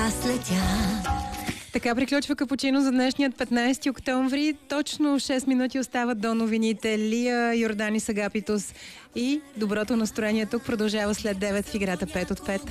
аз летя. Така приключва Капучино за днешният 15 октомври. Точно 6 минути остават до новините. Лия, Йорданис Агапитос и доброто настроение тук продължава след 9 в играта 5 от 5.